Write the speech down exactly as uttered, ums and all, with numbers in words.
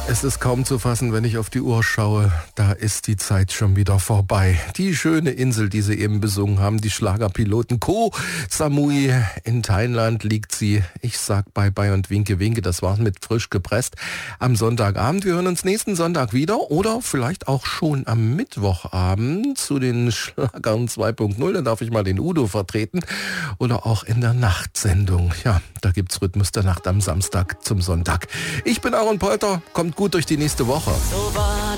Es ist kaum zu fassen, wenn ich auf die Uhr schaue. Da ist die Zeit schon wieder vorbei. Die schöne Insel, die sie eben besungen haben, die Schlagerpiloten Koh Samui. In Thailand liegt sie. Ich sag bye bye und winke winke. Das war's mit frisch gepresst am Sonntagabend. Wir hören uns nächsten Sonntag wieder oder vielleicht auch schon am Mittwochabend zu den Schlagern zwei Punkt null. Dann darf ich mal den Udo vertreten. Oder auch in der Nachtsendung. Ja, da gibt's Rhythmus der Nacht am Samstag zum Sonntag. Ich bin Aaron Polter. Kommt gut durch die nächste Woche. So war